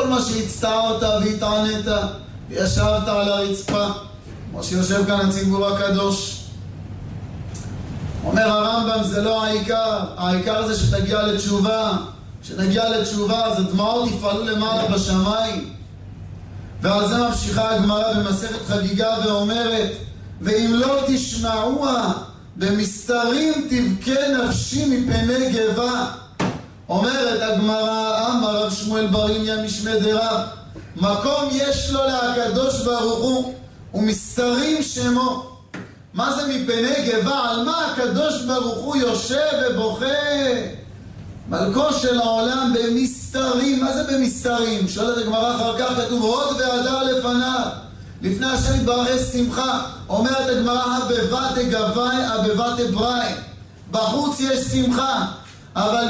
מה שהצטערת והתענית וישבת על הרצפה, כמו שיושב כאן הציבור הקדוש. אומר הרמב"ם, זה לא העיקר, העיקר זה שתגיע לתשובה. שנגיע לתשובה, אז הדמעות יפעלו למעלה בשמיים. ועל זה ממשיכה הגמרא במסכת חגיגה ואומרת, ואם לא תשמעוה במסתרים תבכה נפשי מפני גבה. אומרת הגמרא, אמר רב שמואל בריניה משמי דרב, מקום יש לו להקדוש ברוך הוא ומסתרים שמו. מה זה מפני גבה? על מה הקדוש ברוך הוא יושב ובוכה? מלכו של העולם במסתרים. מה זה במסתרים? שואלת הגמרא אחר כך, כתוב עוד והדר לפניו, לפני השם יתברך שמחה. אומרת הגמרא, הבבת גבי הבבת בראי. בחוץ יש שמחה, אבל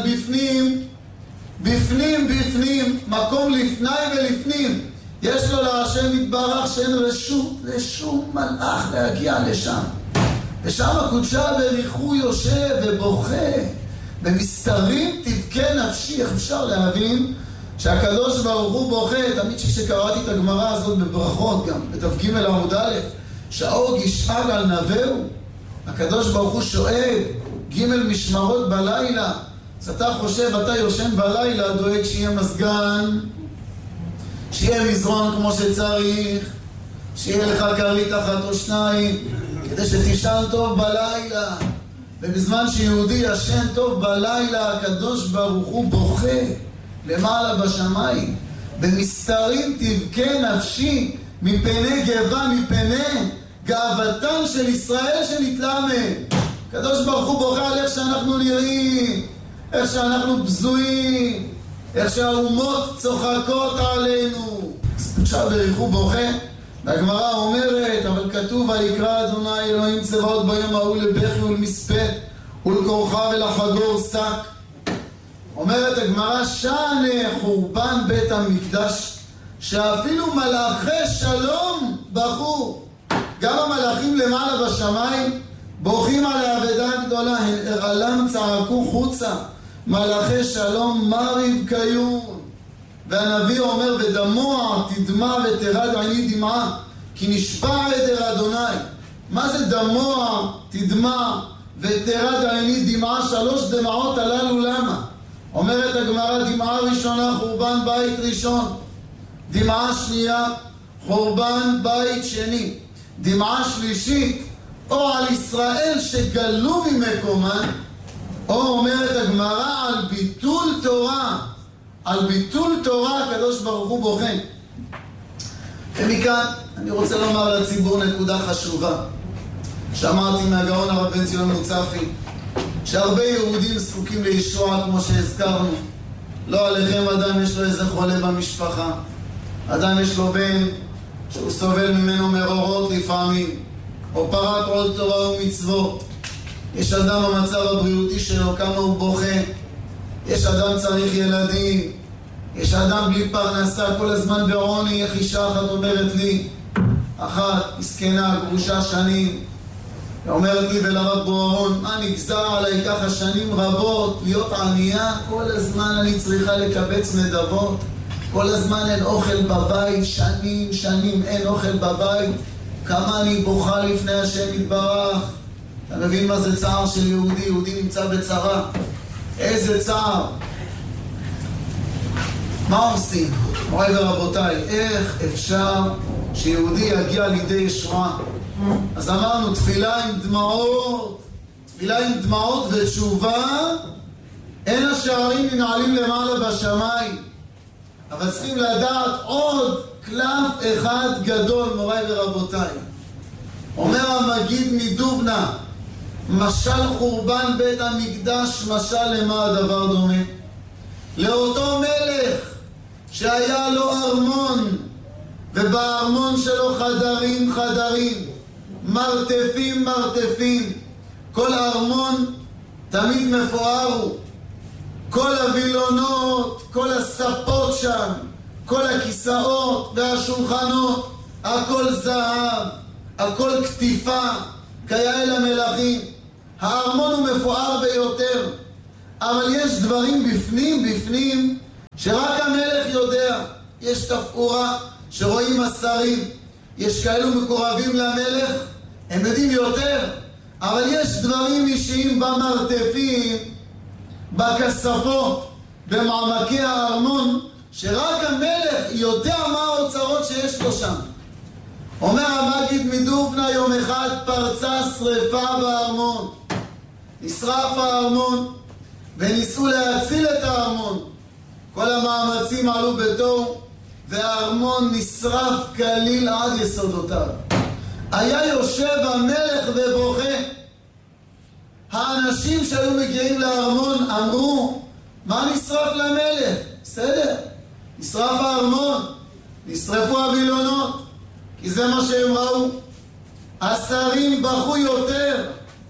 בפנים, מקום לפני ולפנים, יש לו להשם יתברך שאין רשות לשום מלאך להגיע לשם. ושם הקודשה בריחו יושב ובוכה. במסתרים תבכה נפשי. איך אפשר להבין שהקדוש ברוך הוא בוכה? תמיד כשקראתי את הגמרא הזאת בברכות, גם בתפג' עמוד א', שהאור ישאג על נבהו, הקדוש ברוך הוא שואג ג' משמרות בלילה. אז אתה חושב, אתה יושן בלילה, דואג שיהיה מזגן, שיהיה מזרון כמו שצריך, שיהיה לך כרית אחת או שניים, כדי שתישן טוב בלילה. ובזמן שיהודי ישן טוב בלילה, הקדוש ברוך הוא בוכה למעלה בשמיים. במסתרים תבכה נפשי מפני גבה, מפני גאוותן של ישראל שנתלה מהם. הקדוש ברוך הוא בוכה על איך שאנחנו נראים, איך שאנחנו בזויים, איך שהאומות צוחקות עלינו. עכשיו בריחו בוכה. והגמרא אומרת, אבל כתוב, ויקרא אדוני אלוהים צבאות ביום ההוא לבכי ולמספד ולכורחה ולחגור שק. אומרת הגמרא, שנה חורבן בית המקדש, שאפילו מלאכי שלום בכו. גם המלאכים למעלה בשמיים בוכים על האבדה הגדולה, הרעלם צעקו חוצה, מלאכי שלום מריב קיון. והנביא אומר, ודמוע תדמע ותרד עיני דמעה, כי נשבע עדר אדוני. מה זה דמוע תדמע ותרד עיני דמעה? 3 דמעות הללו למה? אומרת הגמרא, דמעה ראשונה חורבן בית ראשון, דמעה שנייה חורבן בית שני, דמעה שלישית או על ישראל שגלו ממקומן, או אומרת הגמרא על ביטול תורה. על ביטול תורה הקדוש ברוך הוא בוכה. ומכאן אני רוצה לומר לציבור נקודה חשובה. שמעתי מהגאון הרב בן ציון מוצפי שהרבה יהודים זקוקים לישועה, כמו שהזכרנו. לא עליכם, אדם יש לו איזה חולה במשפחה, אדם יש לו בן שהוא סובל ממנו מרורות לפעמים, או פרק עול תורה ומצוות. יש אדם במצב הבריאותי שלו, כמה הוא בוכה. יש אדם צריך ילדים, יש אדם בלי פרנסה, כל הזמן בעוני. איך אישה אחת אומרת לי, אחת מסכנה, גרושה שנים, אומרת לי ולרב בוארון, מה נגזר עליי ככה שנים רבות להיות ענייה? כל הזמן אני צריכה לקבץ נדבות, כל הזמן אין אוכל בבית, שנים אין אוכל בבית. כמה אני בוכה לפני השם יתברך. אתה מבין מה זה צער של יהודי? יהודי נמצא בצרה, איזה צער. מה עושים? מוריי ורבותיי, איך אפשר שיהודי יגיע לידי ישועה? אז אמרנו, תפילה עם דמעות, תפילה עם דמעות ותשובה, אין השערים ננעלים למעלה בשמיים. אבל צריכים לדעת עוד קלף אחד גדול, מוריי ורבותיי. אומר המגיד מדובנה, משל חורבן בית המקדש, משל למה הדבר דומה? לאותו מלך שהיה לו ארמון, ובארמון שלו חדרים, מרתפים, כל הארמון תמיד מפואר הוא, כל הווילונות, כל הספות שם, כל הכיסאות והשולחנות, הכל זהב, הכל כתיפה, כיאה למלכים. הארמון הוא מפואר ביותר, אבל יש דברים בפנים שרק המלך יודע. יש תפאורה שרואים השרים, יש כאלו מקורבים למלך, הם יודעים יותר, אבל יש דברים אישיים במרתפים, בכספות, במעמקי הארמון, שרק המלך יודע מה האוצרות שיש לו שם. אומר המגיד מדובנה, יום אחד פרצה שריפה בארמון, נשרף הארמון וניסו להציל את הארמון. כל המאמצים עלו בתוהו והארמון נשרף כליל עד יסודותיו. היה יושב המלך ובוכה. האנשים שהיו מגיעים לארמון אמרו, מה נשרף למלך? בסדר, נשרף הארמון, נשרפו הווילונות, כי זה מה שהם ראו. השרים בכו יותר,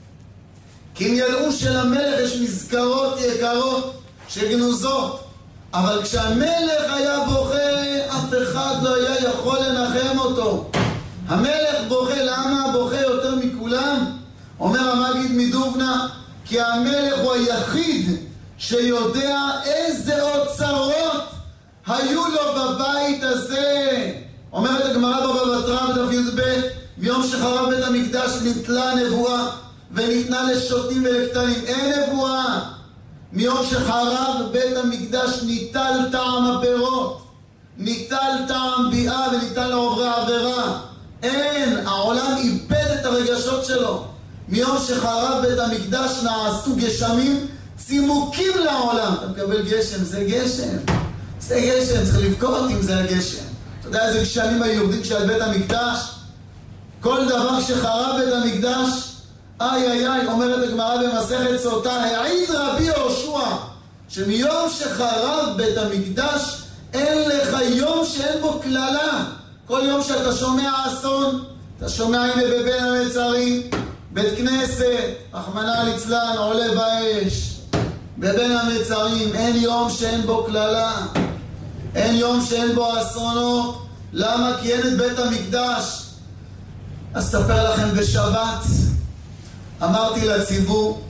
כי הם ידעו שלמלך יש מזכרות יקרות שגנוזות. אבל כשהמלך היה בוכה, אף אחד לא היה יכול לנחם אותו. המלך בוכה, למה בוכה יותר מכולם? אומר המגיד מדובנה, כי המלך הוא היחיד שיודע איזה אוצרות היו לו בבית הזה. אומרת הגמרא בבא בתרא בדף י"ב, מיום שחרב בית המקדש ניטלה נבואה וניתנה לשוטים ולקטנים. אין נבואה. מיום שחרב בית המקדש ניטל טעם הפירות, ניטל טעם ביאה וניתן לעוברי עבירה. אין, העולם איבד את הרגשות שלו. מיום שחרב בית המקדש נעשו גשמים צימוקים לעולם. אתה מקבל גשם, זה גשם, זה גשם, צריך לבכות אם זה הגשם. אתה יודע איזה גשמים היו יורדים כשעל בית המקדש? כל דבר שחרב בית המקדש, איי איי איי, אומרת הגמרא במסכת סוטה, העיד רבי יהושע שמיום שחרב בית המקדש אין לך יום שאין בו כללה. כל יום שאתה שומע אסון, אתה שומע הנה בבין המצרים, בית כנסת, רחמנא ליצלן, עולה באש, בבין המצרים. אין יום שאין בו כללה, אין יום שאין בו אסונות. למה? כי אין את בית המקדש. אז אספר לכם, בשבת אמרתי לציבור,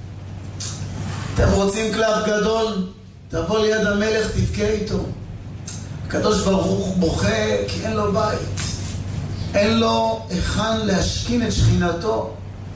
אתם רוצים קלף גדול? תבוא ליד המלך, תבכה איתו. הקדוש ברוך הוא בוכה כי אין לו בית, אין לו היכן להשכין את שכינתו.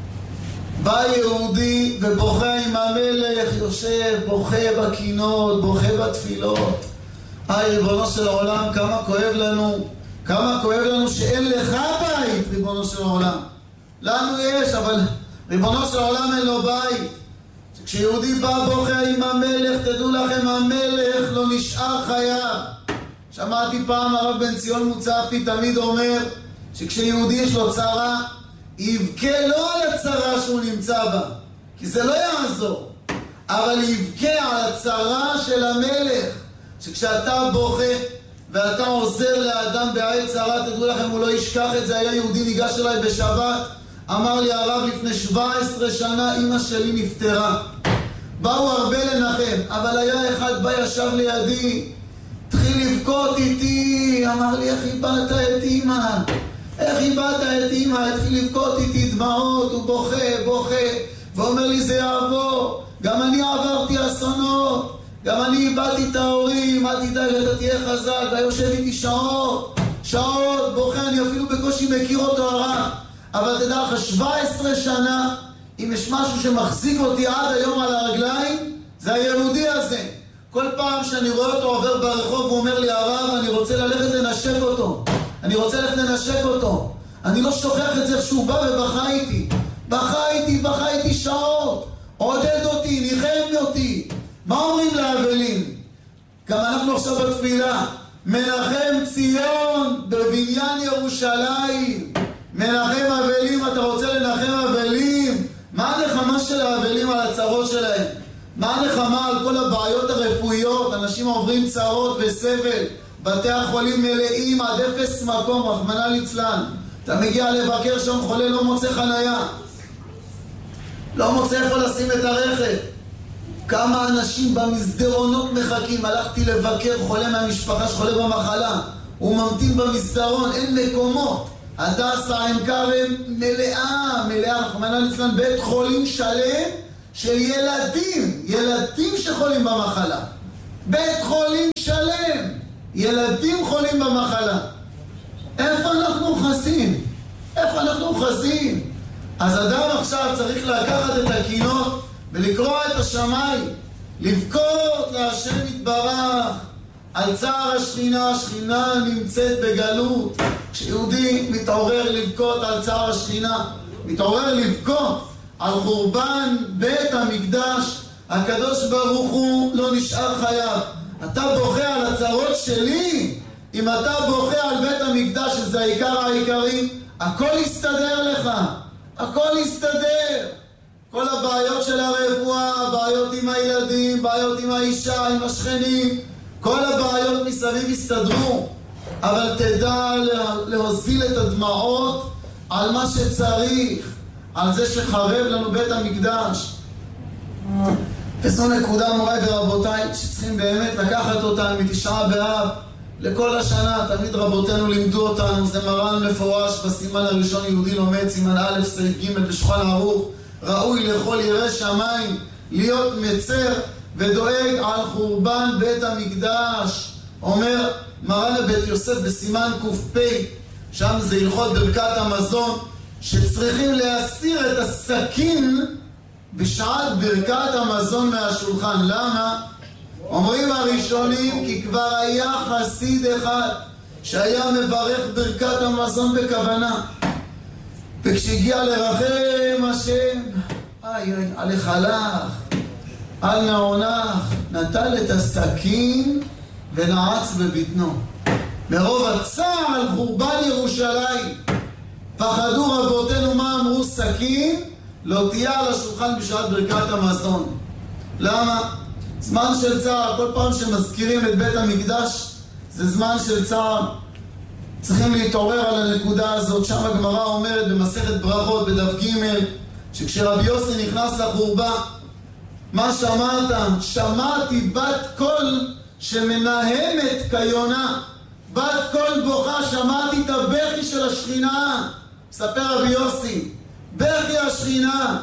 בא יהודי ובוכה עם המלך, יושב, בוכה בקינות, בוכה בתפילות. ריבונו של העולם, כמה כואב לנו, כמה כואב לנו שאין לך בית, ריבונו של העולם. לנו יש, אבל ריבונו של העולם אין לו בית. כשיהודי בא בוכה עם המלך, תדעו לכם, המלך לא נשאר חייב. שמעתי פעם הרב בן ציון מוצפי תמיד אומר שכשיהודי יש לו צרה, יבכה לא על הצרה שהוא נמצא בה, כי זה לא יעזור, אבל יבכה על הצרה של המלך. שכשאתה בוכה ואתה עוזר לאדם בעת צרה, תדעו לכם, הוא לא ישכח את זה. היה יהודי ניגש אליי בשבת, אמר לי, הרב, לפני 17 שנה אמא שלי נפטרה. באו הרבה לנחם, אבל היה אחד בא ישב לידי, התחיל לבכות איתי, אמר לי, איך איבדת את אמא? איך איבדת את אמא? התחיל לבכות איתי דמעות, הוא בוכה, ואומר לי, זה יעבור. גם אני עברתי אסונות, גם אני איבדתי את ההורים, אל תדאג, אתה תהיה חזק. ויושב איתי שעות, בוכה, אני אפילו בקושי מכיר אותו הרב. אבל תדע לך, 17 שנה, אם יש משהו שמחזיק אותי עד היום על הרגליים, זה היהודי הזה. כל פעם שאני רואה אותו עובר ברחוב, הוא אומר לי, הרב, אני רוצה ללכת לנשק אותו. אני לא שוכח את זה איך שהוא בא ובכה איתי. בכה איתי שעות. עודד אותי, ניחם אותי. מה אומרים לאבלים? גם אנחנו עכשיו בתפילה. מנחם ציון בבניין ירושלים. מנחם אבלים, אתה רוצה לנחם אבלים? מה הנחמה של האבלים על הצרות שלהם? מה הנחמה על כל הבעיות הרפואיות? אנשים עוברים צרות וסבל, בתי החולים מלאים עד אפס מקום, רחמנא ליצלן. אתה מגיע לבקר שם, חולה לא מוצא חנייה, לא מוצא איפה לשים את הרכב. כמה אנשים במסדרונות מחכים. הלכתי לבקר חולה מהמשפחה שחולה במחלה, הוא ממתין במסדרון, אין מקומות. הדסה עין כרם מלאה, רחמנא ליצלן, בית חולים שלם של ילדים שחולים במחלה. בית חולים שלם. ילדים חולים במחלה. איפה אנחנו חסים? איפה אנחנו חסים? אז אדם עכשיו צריך לקחת את הקינות ולקרוא את השמיים, לבכות להשם יתברך על צער השכינה. השכינה נמצאת בגלות. כשיהודי מתעורר לבכות על צער השכינה, מתעורר לבכות על חורבן בית המקדש, הקדוש ברוך הוא לא נשאר חייב. אתה בוכה על הצרות שלי, אם אתה בוכה על בית המקדש שזה העיקר העיקרי, הכל יסתדר לך, הכל יסתדר. כל הבעיות של הרפואה, בעיות עם הילדים, בעיות עם האישה, עם השכנים, כל הבעיות מסביב יסתדרו. אבל תדע להוזיל את הדמעות על מה שצריך, על זה שחרב לנו בית המקדש. וזו נקודה מוריי ורבותיי שצריכים באמת לקחת אותה מתשעה באב לכל השנה. תמיד רבותינו לימדו אותנו, זה מרן מפורש בסימן הראשון יהודי לומד, סימן א' סעיף ג' בשולחן ערוך, ראוי לכל ירא שמיים להיות מצר ודואג על חורבן בית המקדש. אומר מרן בית יוסף בסימן ק"פ, שם זה הלכות ברכת המזון, שצריכים להסיר את הסכין בשעת ברכת המזון מהשולחן. למה? אומרים הראשונים כי כבר היה חסיד אחד שהיה מברך ברכת המזון בכוונה, וכשהגיע לרחם השם, על החלך, על נעונך, נטל את הסכין ונעץ בבטנו. מרוב הצער על חורבן ירושלים פחדו רבותינו. מה אמרו? סכין לא תהיה על השולחן בשעת ברכת המזון. למה? זמן של צער. כל פעם שמזכירים את בית המקדש זה זמן של צער. צריכים להתעורר על הנקודה הזאת. שם הגמרא אומרת במסכת ברכות בדף ג' שכשרבי יוסי נכנס לחורבה, מה שמעת? שמעתי בת קול שמנהמת כיונה, בת קול בוכה. שמעתי את הבכי של השכינה. מספר רבי יוסי, בכי השכינה.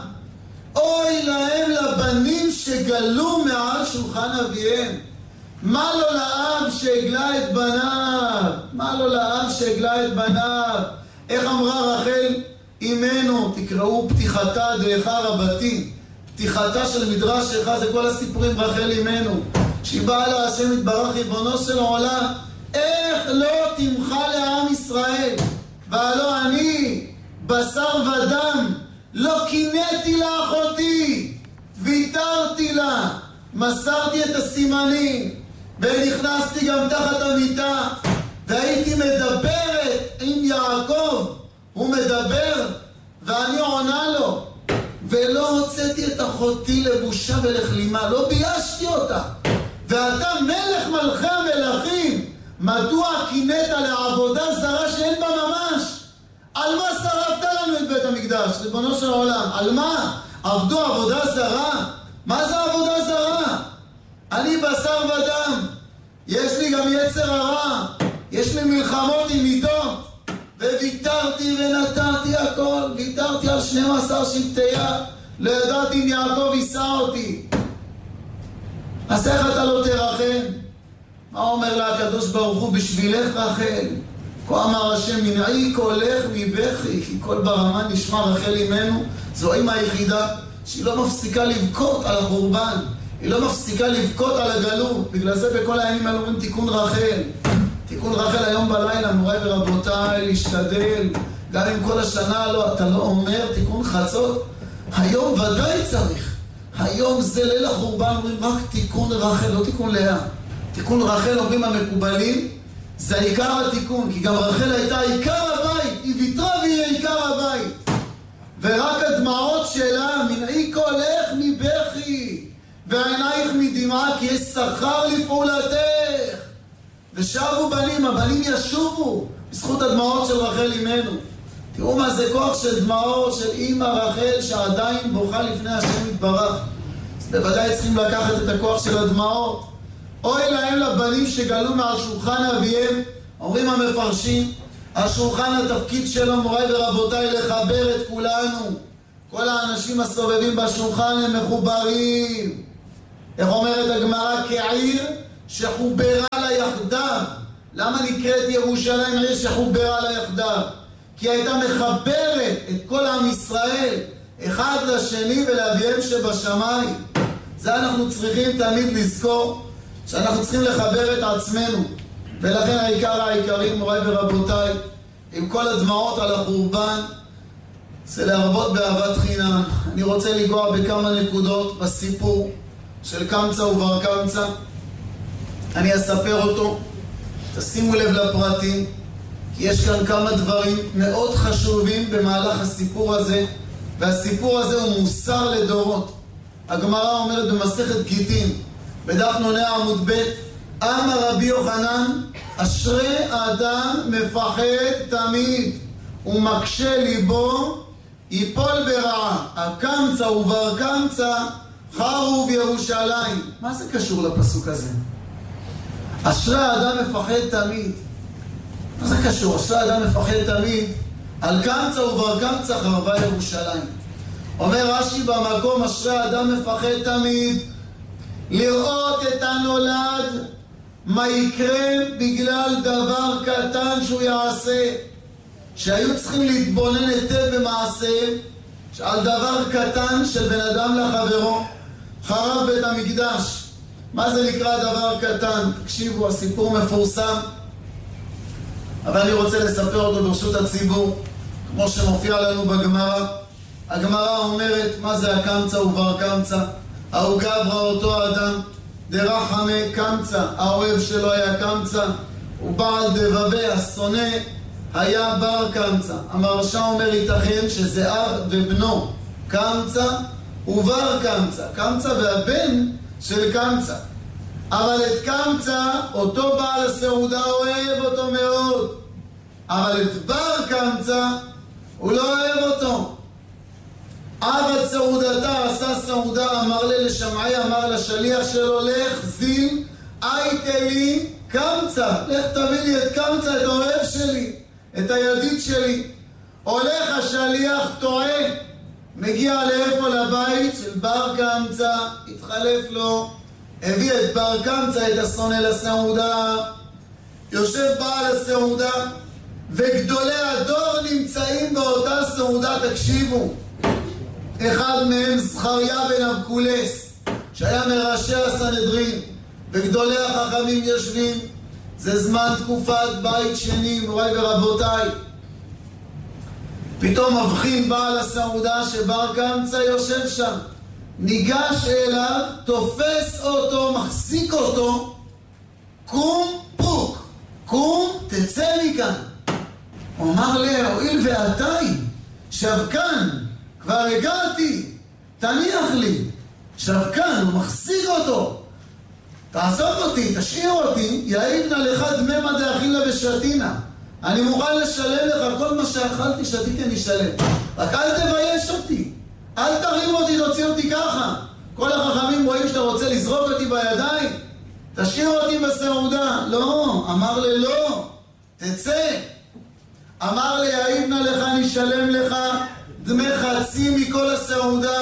אוי להם לבנים שגלו מעל שולחן אביהם. מה לו לאב שהגלה את בניו? מה לו לאב שהגלה את בניו? איך אמרה רחל אמנו? תקראו פתיחתה דאיכה רבתי, פתיחתה של מדרש איכה, זה כל הסיפורים רחל אמנו, שהיא באה לה השם יתברך ריבונו של עולם, איך לא תמחה לעם ישראל, והלא אני בשר ודם לא קינאתי לאחותי, ויתרתי לה, מסרתי את הסימנים, ונכנסתי גם תחת המיטה, והייתי מדברת עם יעקב, הוא מדבר ואני עונה לו, ולא הוצאתי את אחותי לבושה ולכלימה, לא ביישתי אותה. ואתה מלך מלכי המלכים, מדוע קינאת לעבודה זרה שאין בה ממש? על מה שרפת לנו את בית המקדש, ריבונו של העולם? על מה? עבדו עבודה זרה? מה זה עבודה זרה? אני בשר ודם, יש לי גם יצר הרע, יש לי מלחמות עם מידות, וויתרתי ונתתי הכל. ויתרתי על 12 שבטיה, לא ידעתי אם יעקב יישא אותי. אז איך אתה לא תרחם? מה אומר לה הקדוש ברוך הוא? בשבילך רחל. כה אמר השם מנעי קולך מבכי, כי קול ברמה נשמע רחל אמנו. זו אמא היחידה שהיא לא מפסיקה לבכות על החורבן, היא לא מפסיקה לבכות על הגלות. בגלל זה בכל הימים האלה אומרים תיקון רחל. תיקון רחל היום בלילה, מוריי ורבותיי, להשתדל. גם אם כל השנה לא, אתה לא אומר תיקון חצות, היום ודאי צריך. היום זה ליל החורבן, אומרים רק תיקון רחל, לא תיקון לאה. תיקון רחל אומרים המקובלים, זה עיקר התיקון, כי גם רחל הייתה עיקר הבית, היא ויתרה והיא עיקר הבית. ורק הדמעות שלה, מנעי קולך מבכי, ועינייך מדמעה, כי יש שכר לפעולתך. ושבו בנים, הבנים ישובו, בזכות הדמעות של רחל אמנו. תראו מה זה כוח של דמעות של אמא רחל שעדיין בוכה לפני השם יתברך. אז בוודאי צריכים לקחת את הכוח של הדמעות. אוי להם לבנים שגלו מעל שולחן אביהם. אומרים המפרשים, השולחן התפקיד שלו מוריי ורבותיי לחבר את כולנו. כל האנשים הסובבים בשולחן הם מחוברים. איך אומרת הגמרא? כעיר שחוברה לה יחדיו. למה נקראת ירושלים עיר שחוברה לה יחדיו? כי הייתה מחברת את כל עם ישראל אחד לשני ולאביהם שבשמיים. זה אנחנו צריכים תמיד לזכור, שאנחנו צריכים לחבר את עצמנו. ולכן העיקר העיקרים, מוריי ורבותיי, עם כל הדמעות על החורבן, זה להרבות באהבת חינם. אני רוצה לגוע בכמה נקודות בסיפור של קמצא ובר קמצא. אני אספר אותו, תשימו לב לפרטים, כי יש כאן כמה דברים מאוד חשובים במהלך הסיפור הזה, והסיפור הזה הוא מוסר לדורות. הגמרא אומרת במסכת גיטין, בדף נ"ה עמוד ב', אמר רבי יוחנן, אשרי האדם מפחד תמיד ומקשה ליבו ייפול ברעה. הקמצא ובר קמצא חרו בירושלים. מה זה קשור לפסוק הזה? אשרי האדם מפחד תמיד. מה זה קשור? אשרי האדם מפחד תמיד. על קמצא ובר קמצא חרבה ירושלים. אומר רש"י במקום, אשרי האדם מפחד תמיד לראות את הנולד, מה יקרה בגלל דבר קטן שהוא יעשה. שהיו צריכים להתבונן היטב במעשה על דבר קטן של בן אדם לחברו. חרב בית המקדש. מה זה נקרא דבר קטן? תקשיבו, הסיפור מפורסם, אבל אני רוצה לספר אותו ברשות הציבור, כמו שמופיע לנו בגמרא. הגמרא אומרת, מה זה הקמצא ובר קמצא? ההוא גברא אותו אדם, דרחמי קמצא, האוהב שלו היה קמצא, ובעל דבבה, השונא, היה בר קמצא. המרש"א אומר, ייתכן שזה אב ובנו, קמצא ובר קמצא, קמצא והבן של קמצא. אבל את קמצא, אותו בעל הסעודה אוהב אותו מאוד, אבל את בר קמצא הוא לא אוהב אותו. עבד סעודתה, עשה סעודה, אמר לשמעי, אמר לשליח שלו, לך זיל אייטלי קמצא, לך תביא לי את קמצא, את האוהב שלי, את הידיד שלי. הולך השליח, טועה, מגיע לאיפה? לבית של בר קמצא, התחלף לו, הביא את בר קמצא, את השונא לסעודה. יושב בעל הסעודה וגדולי הדור נמצאים באותה סעודה. תקשיבו, אחד מהם זכריה בן אבקולס, שהיה מראשי הסנהדרין, וגדולי החכמים יושבים. זה זמן תקופת בית שני, מוריי ורבותיי. פתאום מבחין בעל הסעודה שבר קמצא יושב שם, ניגש אליו, תופס אותו, מחזיק אותו, קום פוק, קום תצא מכאן. הוא אמר לה, הואיל ועתי שבקן, כבר הגעתי, תניח לי. שבקן, הוא מחזיק אותו, תעזוב אותי, תשאיר אותי, יעיב נא לך דממה דאכילה ושתינה. אני מוכן לשלם לך כל מה שאכלתי, שתיתי, אני אשלם. רק אל תבייש אותי, אל תרים אותי, תוציא אותי ככה. כל החכמים רואים שאתה רוצה לזרוק אותי בידיים, תשאיר אותי בסעודה. לא, אמר לי לא, תצא. אמר לי, יעיב נא לך, אני אשלם לך דמי חצי מכל הסעודה.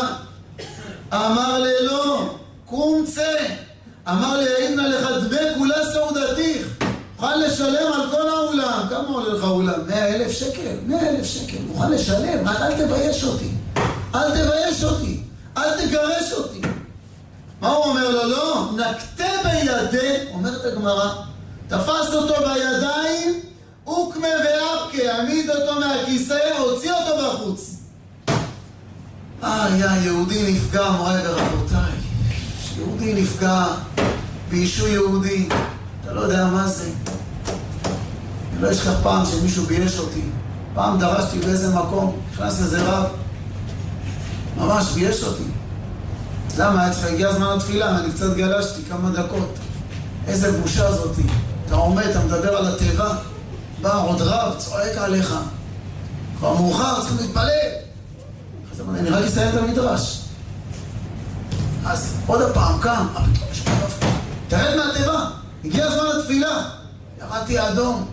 אמר לי לא, קום צא. אמר לי, יעיב נא לך דמי כולה סעודתיך, מוכן לשלם על כל האולם. כמה עולה לך אולם? 100,000 שקל? 100,000 שקל, מוכן לשלם, רק אל תבייש אותי, אל תבייש אותי, אל תגרש אותי. מה הוא אומר לו? לא, נקטה בידי, אומרת הגמרא, תפס אותו בידיים, אוקמה ואבקה, עמיד אותו מהכיסא, הוציא אותו בחוץ. יהודי נפגע, מוריי ורבותיי, יהודי נפגע בישו יהודי, אתה לא יודע מה זה. אני לא אשכח פעם שמישהו בייש אותי, פעם דרשתי באיזה מקום, נכנס לזה רב, ממש בייש אותי. למה? הגיע זמן התפילה, אני קצת גלשתי כמה דקות. איזה בושה זאתי, אתה עומד, אתה מדבר על הטבע, בא עוד רב, צועק עליך, כבר מאוחר, צריכים להתפלל. אז אני רק אסיים את המדרש. אז עוד הפעם קם, תרד מהטבע, הגיע זמן התפילה, ירדתי האדום.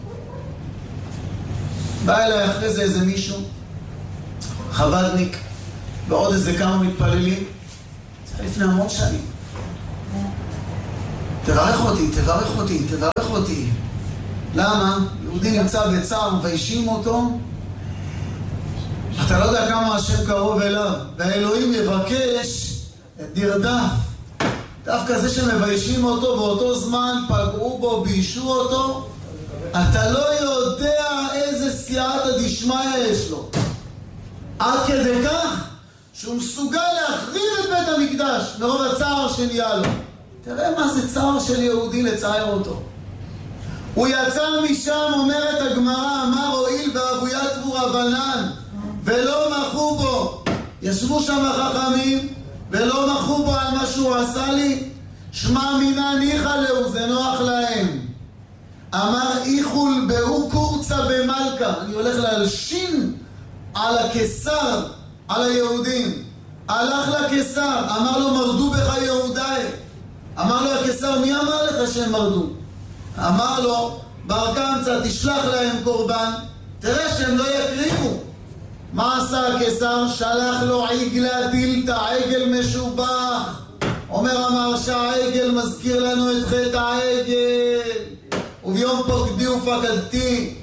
בא אליי אחרי זה איזה מישהו, חבדניק, ועוד איזה כמה מתפללים, זה לפני המון שנים. תברך אותי, תברך אותי, תברך אותי. למה? יהודי נמצא בצער, מביישים אותו. אתה לא יודע כמה השם קרוב אליו, והאלוהים יבקש את נרדף. דווקא זה שמביישים אותו, באותו זמן פגעו בו, ביישו אותו, אתה לא יודע איזה סייעתא דשמיא יש לו. עד כדי כך שהוא מסוגל להחריב את בית המקדש מרוב הצער שנהיה לו. תראה מה זה צער של יהודי לצייר אותו. הוא יצא משם, אומרת הגמרא, אמר הואיל ואבו יתבו רבנן ולא מחו בו. ישבו שם החכמים ולא מחו בו על מה שהוא עשה לי. שמע מינא ניחא להו, זה נוח להם. אמר איכול באו קורצה במלכה. אני הולך להלשין על הקיסר, על היהודים. הלך לקיסר, אמר לו מרדו בך יהודיי. אמר לו הקיסר, מי אמר לך שהם מרדו? אמר לו בר קמצא, תשלח להם קורבן, תראה שהם לא יקריבו. מה עשה הקיסר? שלח לו עגלה דילתא, עגל משובח. אומר המהרש"א, העגל מזכיר לנו את חטא העגל, וביום פקדי ופקדתי.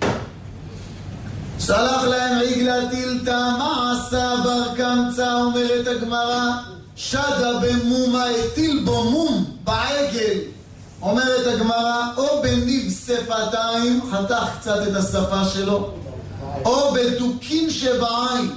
שלח להם עגלה דילתא. מה עשה בר קמצא? אומרת הגמרא, שדה במומה, הטיל בו מום בעגל. אומרת הגמרא, או בניב שפתיים, חתך קצת את השפה שלו, או בדוקין שבעין.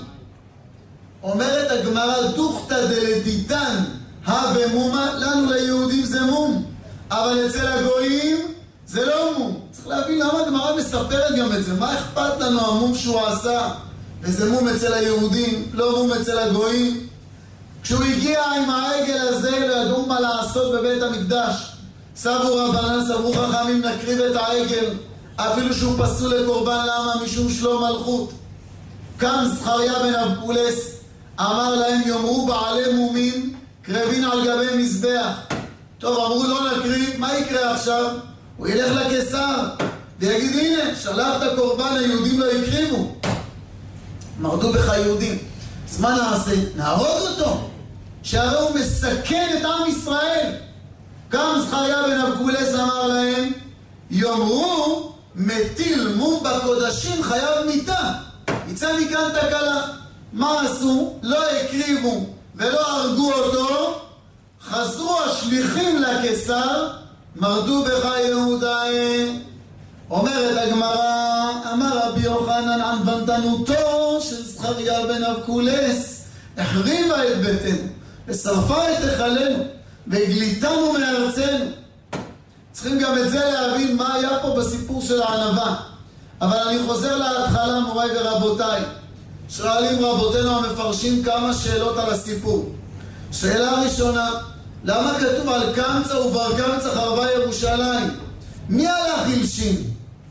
אומרת הגמרא, דוכתא דלתיתן במומה, לנו ליהודים זה מום, אבל אצל הגויים זה לא מום. צריך להבין למה הגמרא מספרת גם את זה. מה אכפת לנו המום שהוא עשה? וזה מום אצל היהודים, לא מום אצל הגויים. כשהוא הגיע עם העגל הזה, לא ידעו מה לעשות בבית המקדש. סבו רבנן, סבו חכמים, נקריב את העגל אפילו שהוא פסול לקורבן. למה? משום שלום מלכות. קם זכריה בן אבקולס, אמר להם יאמרו בעלי מומים קרבין על גבי מזבח. טוב, אמרו לא נקריב, מה יקרה עכשיו? הוא ילך לקיסר ויגיד הנה, שלחת קורבן, היהודים לא יקריבו, מרדו בך יהודים. אז מה נעשה? נהרוג אותו, שהרי הוא מסכן את עם ישראל. קם זכריה בן אבקולס, אמר להם יאמרו מטיל מום בקודשים חייב מיתה, יצא מכאן תקלה. מה עשו? לא הקריבו ולא הרגו אותו. חזרו השליחים לקיסר, מרדו בך יהודיי. אומרת הגמרא, אמר רבי יוחנן, ענוותנותו של זכריה בן אבקולס החריבה את ביתנו ושרפה את היכלנו והגליתנו מארצנו. צריכים גם את זה להבין מה היה פה בסיפור של הענווה. אבל אני חוזר להתחלה, מוריי ורבותיי. שואלים רבותינו המפרשים כמה שאלות על הסיפור. שאלה ראשונה, למה כתוב על קמצא ובר קמצא חרבה ירושלים? מי הלך הלשין?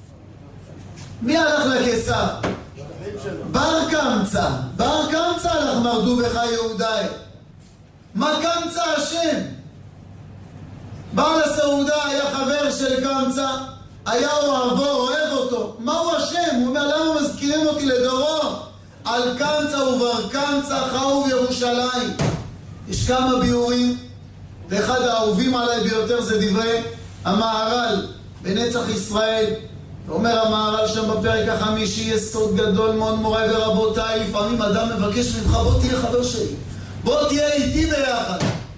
מי הלך לקיסר? בר קמצא. בר קמצא הלך מרדו בך יהודיי. מה קמצא השם? בעל הסעודה היה חבר של קמצא, היה אוהבו, אוהב אותו. מהו השם? הוא אומר, למה מזכירים אותי לדורות? על קמצא ובר קמצא חרוב ירושלים. יש כמה ביורים, ואחד האהובים עליי ביותר זה דברי המהר"ל בנצח ישראל. ואומר המהר"ל שם בפרק החמישי, יסוד גדול מאוד מוריי ורבותיי. לפעמים אדם מבקש ממך, בוא תהיה חבר שלי, בוא תהיה איתי ביחד,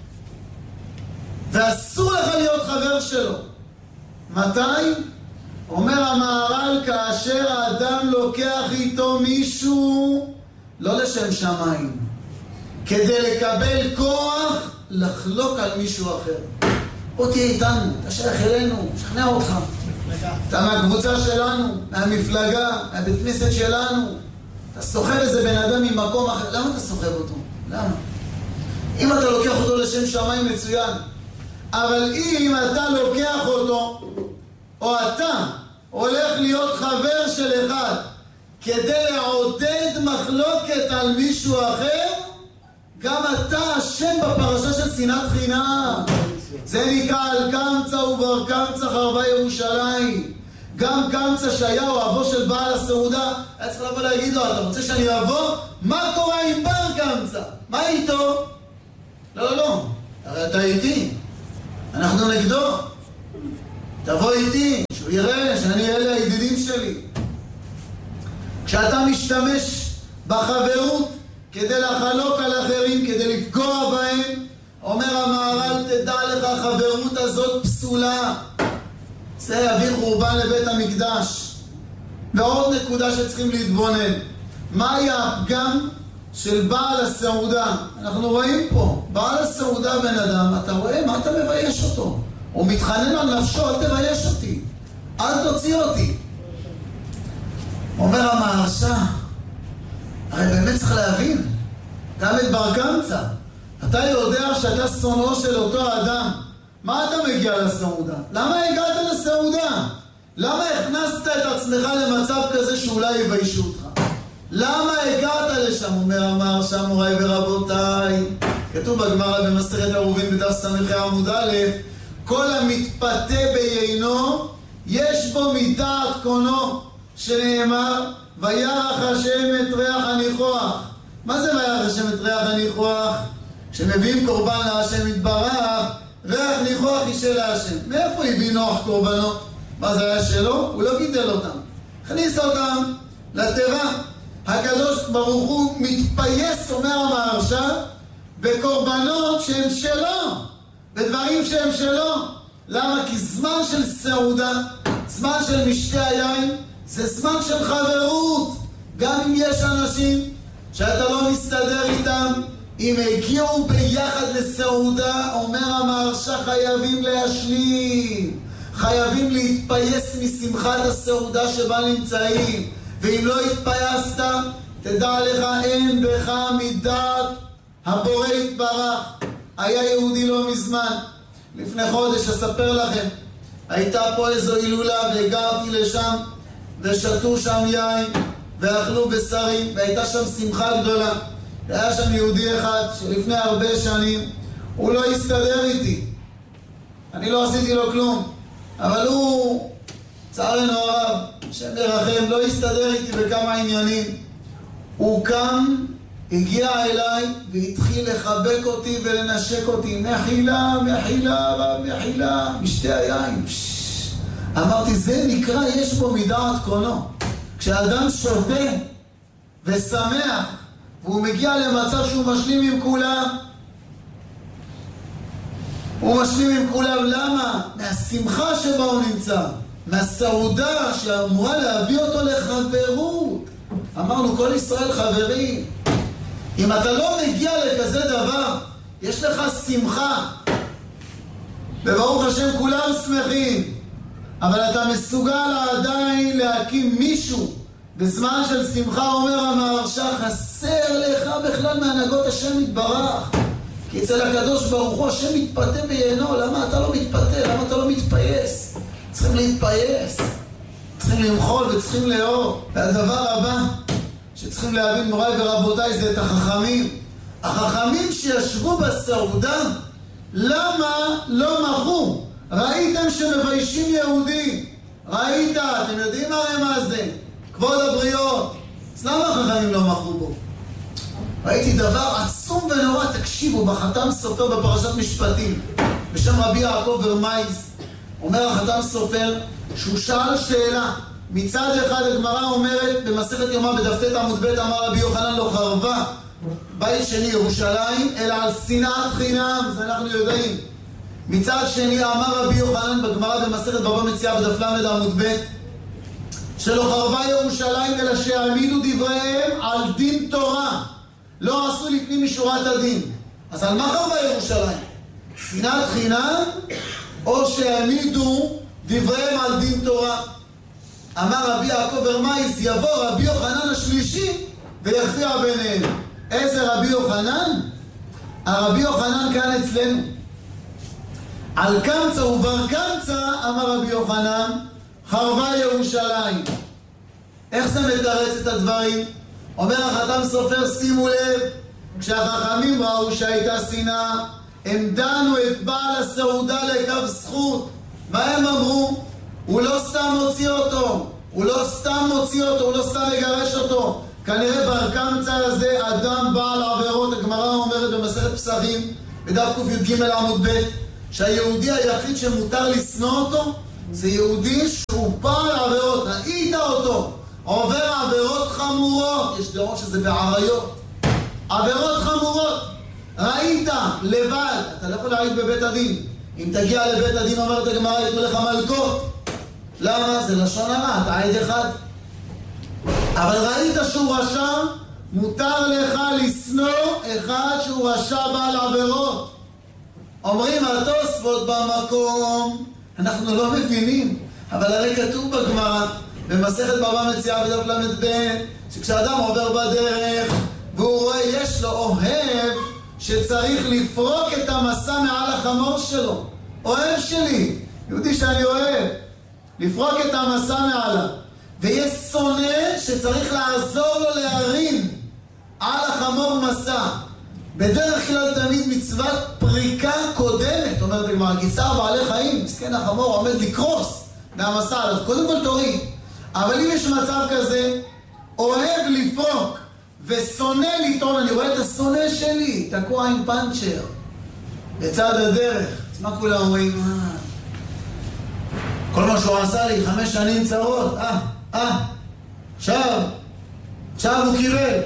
ואסור לך להיות חבר שלו. מתי? אומר המהר"ל, כאשר האדם לוקח איתו מישהו לא לשם שמיים, כדי לקבל כוח לחלוק על מישהו אחר. בוא תהיה איתנו, אתה שייך אלינו, שכנע אותך, אתה מהקבוצה שלנו, מהמפלגה, מהבית כנסת שלנו. אתה סוחב איזה בן אדם ממקום אחר. למה אתה סוחב אותו? למה? אם אתה לוקח אותו לשם שמיים מצוין, אבל אם אתה לוקח אותו, או אתה הולך להיות חבר של אחד כדי לעודד מחלוקת על מישהו אחר, גם אתה אשם בפרשה של שנאת חינם. זה נקרא על קמצא ובר קמצא חרבה ירושלים. גם קמצא שהיה אוהבו של בעל הסעודה, היה צריך לבוא להגיד לו, אתה רוצה שאני אבוא? מה קורה עם בר קמצא? מה איתו? לא, לא, הרי אתה איתי, אנחנו נגדו. תבוא איתי, שהוא יראה שאני אלה שלי. כשאתה משתמש בחברות כדי לחלוק על אחרים, כדי לפגוע בהם, אומר המהר"ל, תדע לך, החברות הזאת פסולה. זה יביא חורבן לבית המקדש. ועוד נקודה שצריכים להתבונן. מהי הפגם של בעל הסעודה? אנחנו רואים פה, בעל הסעודה בן אדם, אתה רואה מה אתה מבייש אותו? הוא מתחנן על נפשו, אל תבייש אותי, אל תוציא אותי. אומר המהרש"א, הרי באמת צריך להבין, גם את בר קמצא, אתה יודע שאתה שונאו של אותו האדם, מה אתה מגיע לסעודה? למה הגעת לסעודה? למה הכנסת את עצמך למצב כזה שאולי יביישו אותך? למה הגעת לשם? אומר המהרש"א, מוריי ורבותיי, כתוב בגמרא במסכת עירובין בדף ס"ח עמוד א', כל המתפתה ביינו יש בו מדעת קונו, שנאמר וירח השם את ריח הניחוח. מה זה וירח השם את ריח הניחוח? כשמביאים קורבן להשם יתברך, ריח ניחוח היא של השם. מאיפה הביא נוח קורבנות? מה זה היה שלו? הוא לא גידל אותם, הכניס אותם לתיבה. הקדוש ברוך הוא מתפייס, אומר המהרש"א, בקורבנות שהם שלו, בדברים שהם שלו. למה? כי זמן של סעודה, זמן של משתה היין, זה זמן של חברות. גם אם יש אנשים שאתה לא מסתדר איתם, אם הגיעו ביחד לסעודה, אומר המהרש"א, חייבים להשלים, חייבים להתפייס משמחת הסעודה שבה נמצאים. ואם לא התפייסת, תדע לך, אין בך מדעת הבורא יתברך. היה יהודי לא מזמן, לפני חודש, אספר לכם, הייתה פה איזו הילולה והגעתי לשם ושתו שם יין ואכלו בשרים והייתה שם שמחה גדולה. היה שם יהודי אחד שלפני הרבה שנים הוא לא הסתדר איתי, אני לא עשיתי לו כלום, אבל הוא, צערנו הרב, השם ירחם, לא הסתדר איתי בכמה עניינים. הוא קם, הגיע אליי והתחיל לחבק אותי ולנשק אותי, מחילה, מחילה, רב, מחילה, משתי היין. אמרתי, זה נקרא יש בו מדעת קונו. כשאדם שותה ושמח והוא מגיע למצב שהוא משלים עם כולם, הוא משלים עם כולם. למה? מהשמחה שבה הוא נמצא, מהסעודה שאמורה להביא אותו לחברות. אמרנו, כל ישראל חברים. אם אתה לא מגיע לכזה דבר, יש לך שמחה, וברוך השם כולם שמחים, אבל אתה מסוגל עדיין להקים מישהו בזמן של שמחה, אומר המהרש"א, חסר לך בכלל מהנהגות השם יתברך. כי אצל הקדוש ברוך הוא השם מתפתה ביינו. למה אתה לא מתפתה? למה אתה לא מתפייס? צריכים להתפייס, צריכים למחול וצריכים לאור. והדבר הבא שצריכים להבין, מוריי ורבותיי, זה את החכמים. החכמים שישבו בסעודה, למה לא מחו? ראיתם שמביישים יהודי, ראית, אתם יודעים הרי מה זה, כבוד הבריות. אז למה החכמים לא מחו בו? ראיתי דבר עצום ונורא. תקשיבו, בחתם סופר בפרשת משפטים בשם רבי יעקב ורמייס, אומר החתם סופר שהוא שאל שאלה. מצד אחד הגמרא אומרת במסכת יומא בדף ט' עמוד ב', אמר רבי יוחנן, לא חרבה בית שני ירושלים אלא על שנאת חינם, זה אנחנו יודעים. מצד שני אמר רבי יוחנן בגמרא במסכת בבא מציעא בדף ל' עמוד ב', שלא חרבה ירושלים אלא שהעמידו דבריהם על דין תורה, לא עשו לפנים משורת הדין. אז על מה חרבה ירושלים? שנאת חינם או שהעמידו דבריהם על דין תורה? אמר רבי יעקב ורמייס, יבוא רבי יוחנן השלישי ויכריע ביניהם. איזה רבי יוחנן? הרבי יוחנן כאן אצלנו. על קמצא ובר קמצא אמר רבי יוחנן, חרבה ירושלים. איך זה מתרץ את הדברים? אומר החתם סופר, שימו לב, כשהחכמים ראו שהייתה שנאה, הם דנו את בעל הסעודה לכף זכות. מה הם אמרו? הוא לא סתם מוציא אותו, הוא לא סתם מוציא אותו, הוא לא סתם מגרש אותו. כנראה בר קמצא הזה אדם בעל עבירות. הגמרא אומרת במסכת פסחים בדף ק"ג עמוד ב', שהיהודי היחיד שמותר לשנוא אותו זה יהודי שהוא בעל עבירות. ראית עובר עבירות חמורות, יש דעות שזה בעריות, עבירות חמורות, ראית לבד, אתה לא יכול להעיד בבית הדין, אם תגיע לבית הדין אומרת הגמרא יתנו לך מלקות, למה? זה לשון הרע, אתה עד אחד, אבל ראית שהוא רשע, מותר לך לשנוא אחד שהוא רשע בעל עבירות. אומרים התוספות במקום, אנחנו לא מבינים, אבל הרי כתוב בגמרא במסכת בבא מציעא בדף ל"ב, שכשאדם עובר בדרך והוא רואה יש לו אוהב שצריך לפרוק את המסע מעל החמור שלו, אוהב שלי, יהודי שאני אוהב, לפרוק את המסע מעלה, ויש שונא שצריך לעזור לו להרים על החמור מסע, בדרך כלל תמיד מצוות פריקה קודמת, אומרת הגמרא, גיצר בעלי חיים, מסכן החמור עומד לקרוס מהמסע עליו, קודם כל תוריד. אבל אם יש מצב כזה, אוהב לפרוק ושונא לטעון, אני רואה את השונא שלי תקוע עם פנצ'ר בצד הדרך, אז מה כולם אומרים? כל מה שהוא עשה לי 5 שנים צרות, עכשיו הוא קיבל.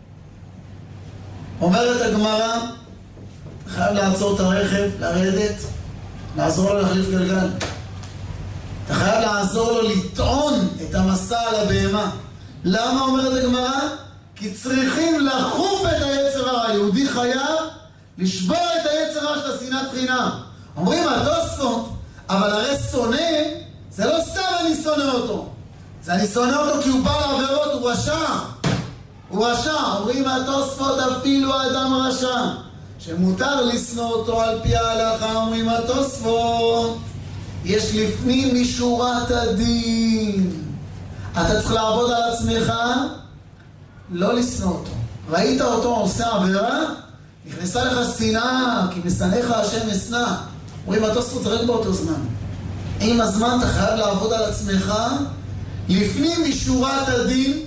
אומרת הגמרא, חייב לעצור את הרכב, לרדת, לעזור לו להחליף גלגל. אתה חייב לעזור לו לטעון את המסע על הבהמה. למה אומרת הגמרא? כי צריכים לחוף את היצר הרע. היהודי חייב לשבור את היצר הרע של השנאת חינם. אומרים התוספות, אבל הרי שונא, זה לא סתם אני שונא אותו. זה אני שונא אותו כי הוא בא לעבירות, הוא רשע. הוא רשע. אומרים התוספות, אפילו האדם רשע, שמותר לשנוא אותו על פי ההלכה. אומרים התוספות, יש לפנים משורת הדין. אתה צריך לעבוד על עצמך, לא לשנוא אותו. ראית אותו עושה עבירה, נכנסה לך שנאה, כי משנאיך השם אשנא. אומרים התוספות, זה רק באותו זמן. עם הזמן אתה חייב לעבוד על עצמך, לפנים משורת הדין,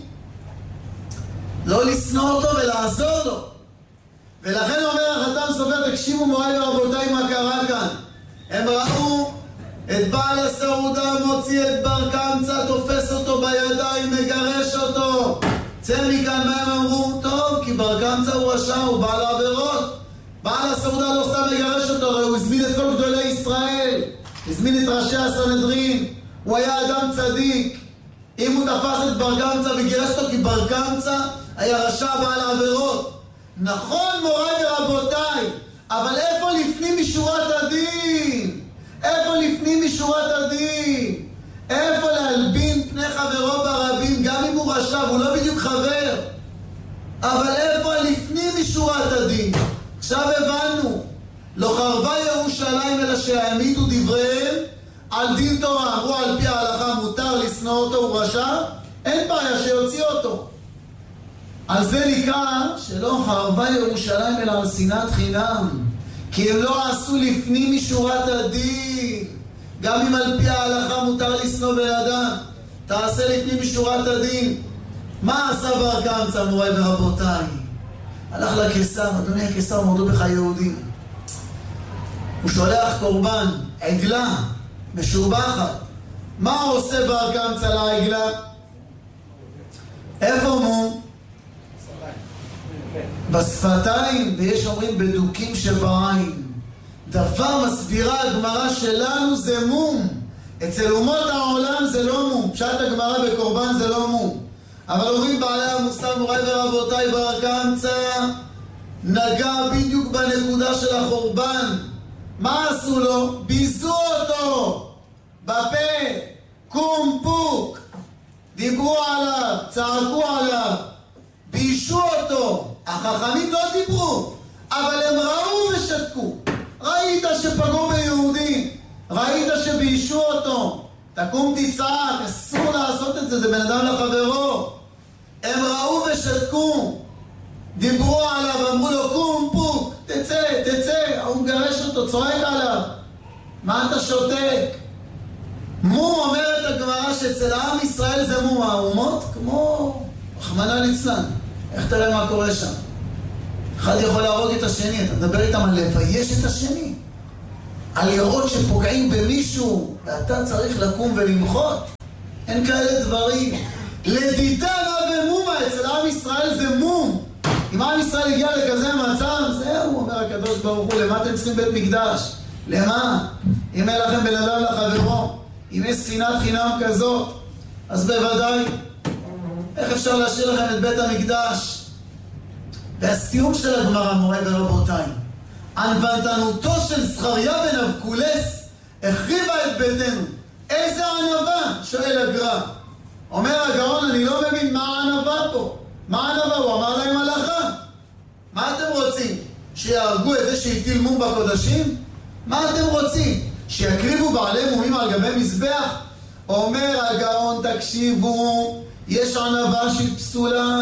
לא לשנוא אותו ולעזור לו. ולכן אומר החתם סופר, תקשיבו מוריי ורבותיי מה קרה כאן. הם ראו את בעל הסעודה מוציא את בר קמצא, תופס אותו בידיים, מגרש אותו. צא מכאן. מה הם אמרו? טוב, כי בר קמצא הוא רשע, הוא בעל העבירות. בעל הסעודה לא סתם מגרש אותו, הרי הוא הזמין את כל גדולי ישראל, הזמין את ראשי הסנהדרין, הוא היה אדם צדיק. אם הוא תפס את בר קמצא וגירש אותו כי בר קמצא היה רשע בעל העבירות. נכון מוריי ורבותיי, אבל איפה לפנים משורת הדין? איפה לפנים משורת הדין? איפה להלבין פני חברו ברבים, גם אם הוא רשע, הוא לא בדיוק חבר, אבל איפה לפנים משורת הדין? עכשיו הבנו, לא חרבה ירושלים אלא שהעמידו דבריהם על דין תורה. אמרו על פי ההלכה מותר לשנוא אותו, הוא רשע, אין בעיה שיוציא אותו. על זה נקרא שלא חרבה ירושלים אלא על שנאת חינם, כי הם לא עשו לפנים משורת הדין. גם אם על פי ההלכה מותר לשנוא בן אדם, תעשה לפנים משורת הדין. מה עשה בר קמצא מוריי ורבותיי? הלך לקיסר, אדוני הקיסר, מרדכי יהודים, הוא שולח קורבן, עגלה משובחת. מה עושה בר קמצא לעגלה? איפה מו? בשפתיים, ויש אומרים בדוקים שבעין. דבר מסבירה הגמרא שלנו זה מום. אצל אומות העולם זה לא מום. פשט הגמרא בקורבן זה לא מום. אבל אומרים בעלי המוסר מוריי ורבותיי, בר קמצא נגע בדיוק בנקודה של החורבן. מה עשו לו? ביזו אותו בפה, קום פוק, דיברו עליו, צעקו עליו, בישו אותו. החכמים לא דיברו, אבל הם ראו ושתקו. ראית שפגעו ביהודי, ראית שבישו אותו, תקום תצעק, אסור לעשות את זה, זה בן אדם לחברו. הם ראו ושתקו, דיברו עליו, אמרו לו קום פוק, תצא, הוא מגרש אותו, צועק עליו, מה אתה שותק? מום, אומרת הגמרא שאצל העם ישראל זה מום. האומות כמו רחמנא ליצלן. איך תראה מה קורה שם? אחד יכול להרוג את השני, אתה מדבר איתם על לבייש את השני, על לראות שפוגעים במישהו ואתה צריך לקום ולמחות. אין כאלה דברים. לדידה ומומה, אצל עם ישראל זה מום. אם עם ישראל הגיע לכזה מצב, זהו, אומר הקדוש ברוך הוא, למה אתם צריכים בית מקדש? למה? אם אין לכם בן אדם לחברו, אם יש שנאת חינם כזאת, אז בוודאי, איך אפשר להשאיר לכם את בית המקדש? והסיום של הגמרא, מורי ורבותיי, ענוותנותו של זכריה בן אבקולס החריבה את ביתנו. איזה ענווה? שואל הגר"א. אומר הגאון, אני לא מבין מה הענווה פה. מה הענווה? הוא אמר להם הלכה. מה אתם רוצים? שיהרגו את זה שהטיל מום בקודשים? מה אתם רוצים? שיקריבו בעלי מומים על גבי מזבח? אומר הגאון, תקשיבו, יש ענווה שהיא פסולה.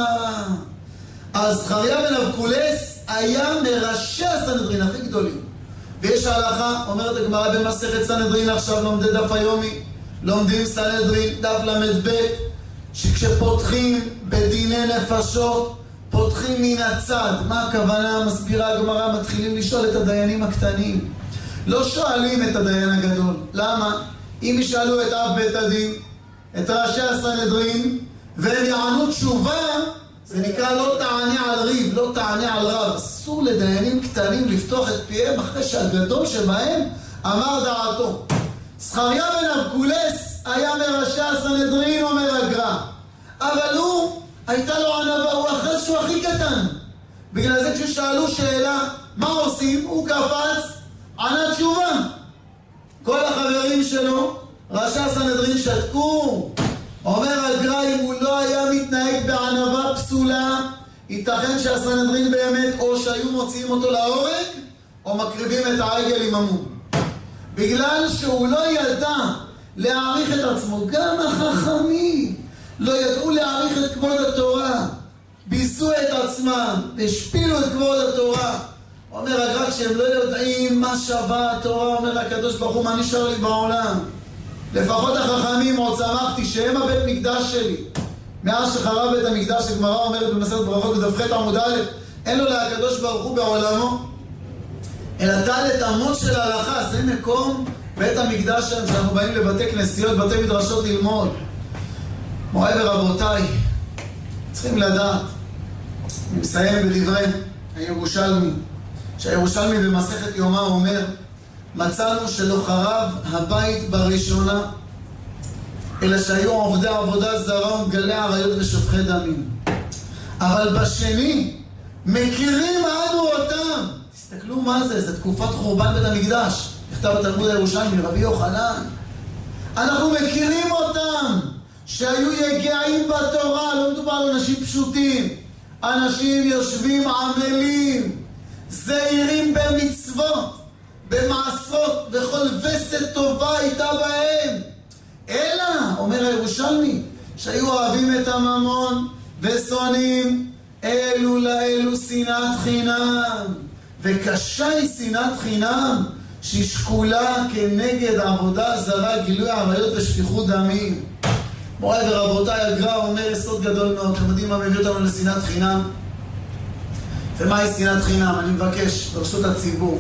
אז זכריה בן אבקולס היה מראשי הסנהדרין הכי גדולים. ויש ההלכה, אומרת הגמרא במסכת סנהדרין, עכשיו לומדי דף היומי, לומדים סנהדרין, דף למד ב', שכשפותחים בדיני נפשות, פותחים מן הצד. מה הכוונה? מסבירה הגמרא, מתחילים לשאול את הדיינים הקטנים. לא שואלים את הדיין הגדול. למה? אם ישאלו את אב בית הדין, את ראשי הסנהדרין, והם יענו תשובה, זה נקרא לא תענה על ריב, לא תענה על רב. אסור לדיינים קטנים לפתוח את פיהם אחרי שהגדול שבהם אמר דעתו. זכריה בן אבקולס היה מראשי הסנהדרין, אומר הגר"א. אבל הוא, הייתה לו ענווה, הוא אחרי שהוא הכי קטן. בגלל זה כששאלו שאלה, מה עושים? הוא קפץ, ענה תשובה. כל החברים שלו, ראשי הסנהדרין שתקו. אומר הגר"א, אם הוא לא היה מתנהג בענווה פסולה, ייתכן שהסנהדרין באמת או שהיו מוציאים אותו להורג, או מקריבים את העגל עם המום. בגלל שהוא לא ידע להעריך את עצמו. גם החכמים לא ידעו להעריך את כבוד התורה, ביזו את עצמם, השפילו את כבוד התורה. אומר הגר"א, כשהם לא יודעים מה שווה התורה, אומר הקדוש ברוך הוא, מה נשאר לי בעולם? לפחות החכמים עוד שמחתי שהם הבית מקדש שלי. מאז שחרב בית המקדש, הגמרא אומרת במסכת ברכות בדף ח' עמוד א', אין לו להקדוש ברוך הוא בעולמו אלא דלת אמות של ההלכה. זה מקום בית המקדש שלנו, שאנחנו באים לבתי כנסיות, בתי מדרשות ללמוד. מורי ורבותיי, צריכים לדעת, אני מסיים בדברי הירושלמי, שהירושלמי במסכת יומא אומר, מצאנו שלא חרב הבית בראשונה, אלא שהיו עובדי עבודה זרה ומגלי עריות ושופכי דמים. אבל בשני, מכירים אנו אותם. תסתכלו מה זה, זה תקופת חורבן בית המקדש. נכתב בתלמוד הירושלמי, רבי יוחנן. אנחנו מכירים אותם, שהיו יגעים בתורה, לא מדובר על אנשים פשוטים. אנשים יושבים עמלים, זהירים במצוות, במעשרות, וכל וסת טובה הייתה בהם. אלא, אומר הירושלמי, שהיו אוהבים את הממון ושונאים אלו לאלו שנאת חינם. וקשה היא שנאת חינם שהיא שקולה כנגד עבודה זרה, גילוי עריות ושפיכות דמים. מוריי ורבותיי, הגר"א אומר יסוד גדול מאוד. אתם יודעים מה מביא אותנו לשנאת חינם? ומהי שנאת חינם? אני מבקש ברשות הציבור,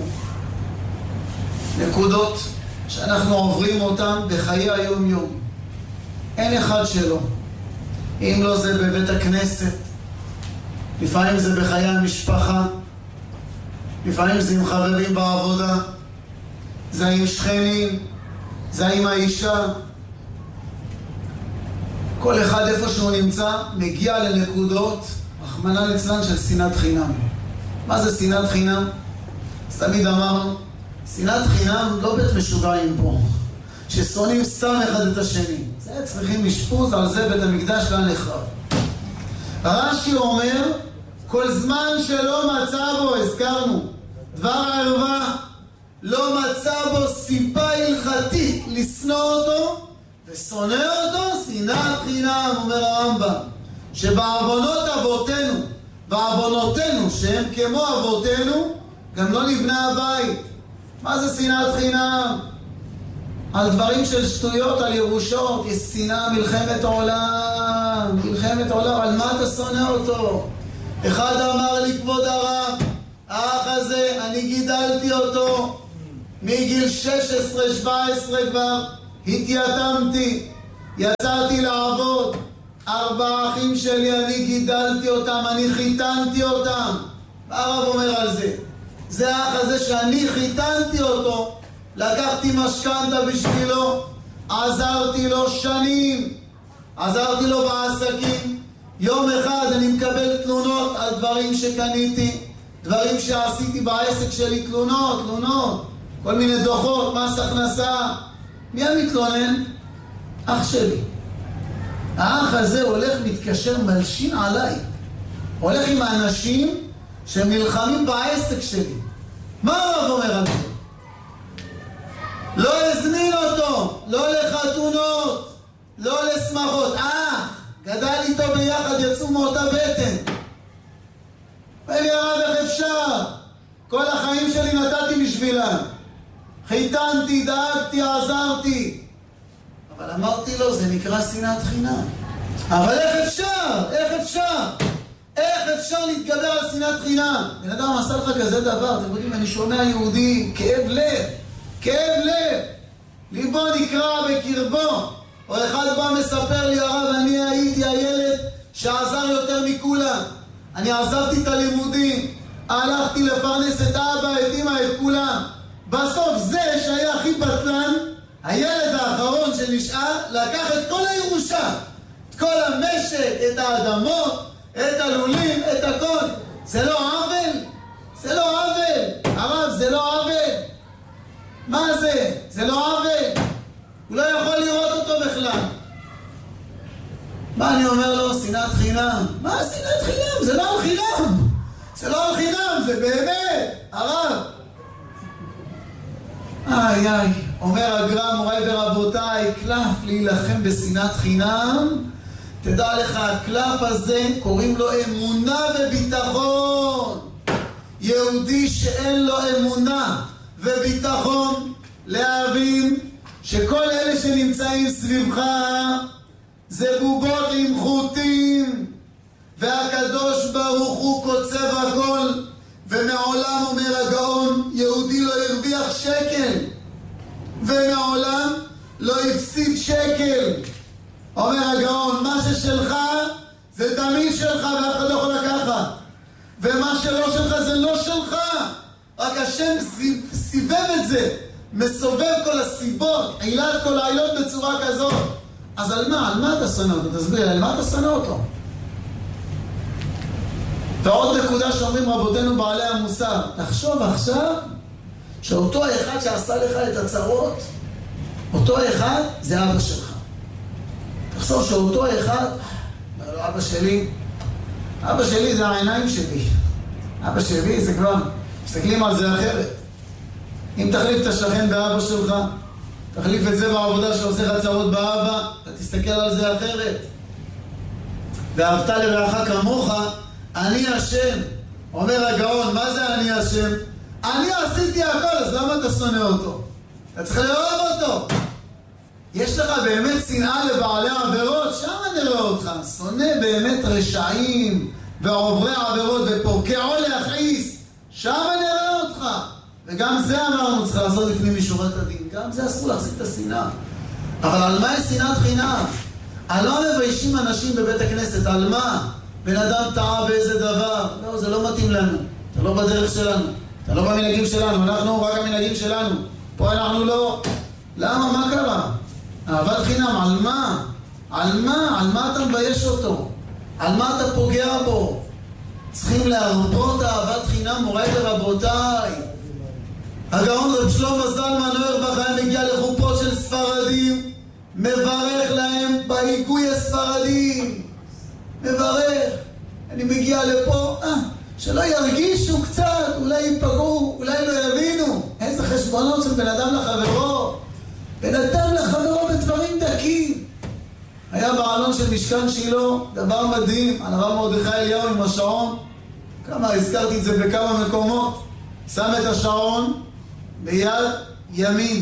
נקודות שאנחנו עוברים אותם בחיי היום יום. אין אחד שלא. אם לא זה בבית הכנסת, לפעמים זה בחיי המשפחה, לפעמים זה עם חברים בעבודה, זה עם שכנים, זה עם האישה. כל אחד איפה שהוא נמצא מגיע לנקודות, רחמנא ליצלן, של שנאת חינם. מה זה שנאת חינם? אז תמיד אמרנו, שנאת חינם לא בית משוגעים פה, ששונאים סתם אחד את השני. זה צריכים אשפוז, על זה בית המקדש לא נחרב. רש"י אומר, כל זמן שלא מצא בו, הזכרנו, דבר הערווה, לא מצא בו סיבה הלכתית לשנוא אותו, ושונא אותו, שנאת חינם. אומר הרמב"ם, שבעוונות אבותינו, בעוונותינו שהם כמו אבותינו, גם לא נבנה הבית. מה זה שנאת חינם? על דברים של שטויות, על ירושות. יש שנאה, מלחמת עולם, מלחמת עולם. על מה אתה שונא אותו? אחד אמר לי, כבוד הרב, האח הזה, אני גידלתי אותו מגיל 16-17 כבר, התייתמתי, יצאתי לעבוד, 4 אחים שלי, אני גידלתי אותם, אני חיתנתי אותם. מה הרב אומר על זה? זה האח הזה שאני חיתנתי אותו, לקחתי משכנתה בשבילו, עזרתי לו שנים, עזרתי לו בעסקים. יום אחד אני מקבל תלונות על דברים שקניתי, דברים שעשיתי בעסק שלי, תלונות, כל מיני דוחות, מס הכנסה. מי המתלונן? אח שלי. האח הזה הולך, מתקשר, מלשין עליי. הולך עם האנשים שמלחמים בעסק שלי. מה הרב אומר על זה? לא הזמין אותו, לא לחתונות, לא לשמחות. גדל איתו ביחד, יצאו מאותה בטן. ואלי הרב, איך אפשר? כל החיים שלי נתתי בשבילם. חיתנתי, דאגתי, עזרתי. אבל אמרתי לו, זה נקרא שנאת חינם. אבל איך אפשר להתגבר על שנאת חינם? בן אדם עשה לך כזה דבר, אתם יודעים, אני שומע יהודי, כאב לב. ליבו נקרע בקרבו. או אחד בא מספר לי, הרב, אני הייתי הילד שעזר יותר מכולם. אני עזבתי את הלימודים, הלכתי לפרנס את אבא, את אמא, את כולם. בסוף זה שהיה הכי בטלן, הילד האחרון שנשאר, לקח את כל הירושה, את כל המשק, את האדמות, את הלולים, את הכל. זה לא עוול? הרב, זה לא עוול? מה זה? זה לא עוול? הוא לא יכול לראות אותו בכלל. מה אני אומר לו? שנאת חינם. מה שנאת חינם? זה לא על חינם, זה באמת, הרב. אומר הגר"א, מוריי ורבותיי, קלף להילחם בשנאת חינם. תדע לך, הקלף הזה קוראים לו אמונה וביטחון. יהודי שאין לו אמונה וביטחון, להבין שכל אלה שנמצאים סביבך זה בובות עם חוטים, והקדוש ברוך הוא קוצב הכל. ומעולם, אומר הגאון, יהודי לא הרוויח שקל, ומעולם לא הפסיד שקל. אומר הגאון, מה ששלך זה תמיד שלך ואף אחד לא יכול לקחת, ומה שלא שלך זה לא שלך, רק השם סיבב את זה, מסובב כל הסיבות, עילת כל העילות בצורה כזאת. אז על מה אתה שונא אותו? תסביר, על מה אתה שונא אותו? ועוד נקודה שאומרים רבותינו בעלי המוסר, תחשוב עכשיו שאותו אחד שעשה לך את הצרות, אותו אחד זה אבא שלך. תחשוב שאותו אחד, אבא שלי זה העיניים שלי. אבא שלי זה כבר, מסתכלים על זה אחרת. אם תחליף את השכן באבא שלך, תחליף את זה בעבודה שעושה לך צרות באבא, אתה תסתכל על זה אחרת. ואהבת לרעך כמוך, אני אשם. אומר הגאון, מה זה אני אשם? אני עשיתי הכל, אז למה אתה שונא אותו? אתה צריך לאהוב אותו. יש לך באמת שנאה לבעלי עבירות, שם נראה אותך. שונא באמת רשעים ועוברי עבירות ופורקעו להכעיס, שם נראה אותך. וגם זה אמרנו, צריך לעשות לפנים משורת הדין. גם זה אסור להחזיק את השנאה. אבל על מה יש שנאת חינם? על מה מביישים אנשים בבית הכנסת? על מה? בן אדם טעה באיזה דבר. לא, זה לא מתאים לנו. אתה לא בדרך שלנו. אתה לא במנהגים שלנו. אנחנו רק המנהגים שלנו. פה אנחנו לא. למה? מה קרה? אהבת חינם, על מה? על מה? על מה אתה מבייש אותו? על מה אתה פוגע בו? צריכים להרבות אהבת חינם, מוריי ורבותיי. הגאון רב שלמה זלמן אוירבך היה מגיע לחופות של ספרדים, מברך להם בהיגוי הספרדים. מברך. אני מגיע לפה, שלא ירגישו קצת, אולי ייפגעו, אולי לא יבינו. איזה חשבונות של בן אדם לחברו. בן אדם לחברו בדברים דקים. היה בעלון של משכן שילה, דבר מדהים, על הרב מרדכי אליהו עם השעון. הזכרתי את זה בכמה מקומות. שם את השעון ביד ימין,